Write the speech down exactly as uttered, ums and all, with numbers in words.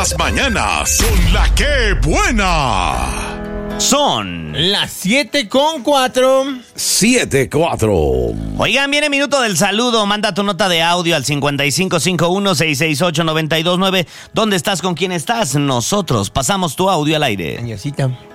Las mañanas son la que buena. Son las siete con cuatro. siete cuatro. Oigan, viene minuto del saludo. Manda tu nota de audio al cincuenta y cinco cincuenta y uno, seiscientos sesenta y ocho, noventa y dos nueve. ¿Dónde estás? ¿Con quién estás? Nosotros pasamos tu audio al aire. Añosita.